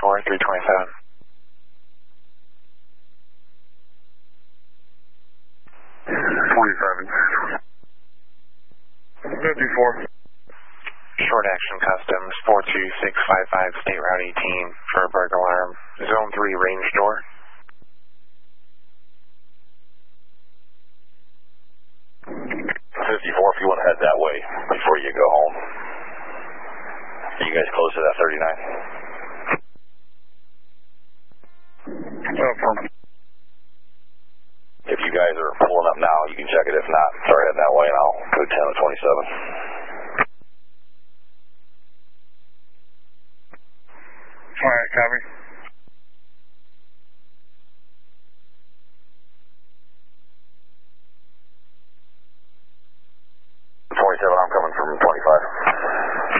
54, 327. 47. 54. Short Action Customs, 42655, State Route 18 for a burglar alarm. Zone 3 range door. If you want to head that way before you go home. Are you guys close to that 39? If you guys are pulling up now, you can check it. If not, start heading that way and I'll go 10 to 27. Alright, copy.